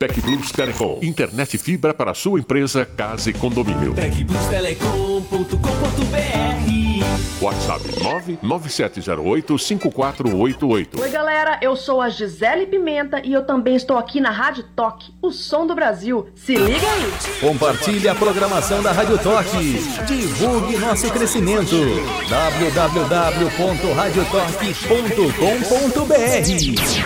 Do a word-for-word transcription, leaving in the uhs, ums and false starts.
TecPlus Telecom. Internet fibra para sua empresa, casa e condomínio. tec plus telecom ponto com ponto b r. WhatsApp nove nove sete zero oito cinco quatro oito oito. Oi, galera. Eu sou a Gisele Pimenta e eu também estou aqui na Rádio Toque, o som do Brasil. Se liga aí. Compartilhe a programação da Rádio Toque. Divulgue nosso crescimento. w w w ponto rádio toque ponto com ponto b r